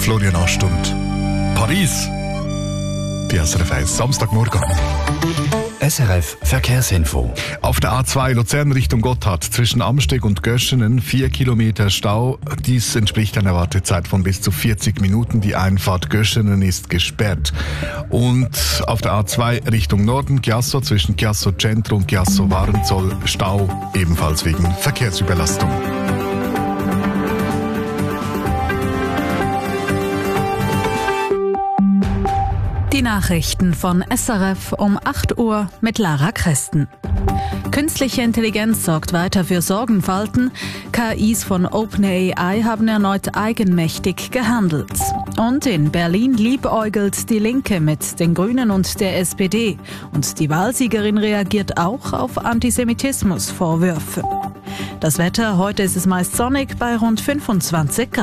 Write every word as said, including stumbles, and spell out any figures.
Florian Astund. Paris. Die S R F eins, Samstagmorgen. S R F Verkehrsinfo. Auf der A zwei Luzern Richtung Gotthard zwischen Amsteg und Göschenen vier Kilometer Stau. Dies entspricht einer Wartezeit von bis zu vierzig Minuten. Die Einfahrt Göschenen ist gesperrt. Und auf der A zwei Richtung Norden Chiasso zwischen Chiasso Centro und Chiasso Warenzoll Stau, ebenfalls wegen Verkehrsüberlastung. Die Nachrichten von S R F um acht Uhr mit Lara Kresten. Künstliche Intelligenz sorgt weiter für Sorgenfalten. K Is von OpenAI haben erneut eigenmächtig gehandelt. Und in Berlin liebäugelt die Linke mit den Grünen und der S P D. Und die Wahlsiegerin reagiert auch auf Antisemitismusvorwürfe. Das Wetter, heute ist es meist sonnig bei rund fünfundzwanzig Grad.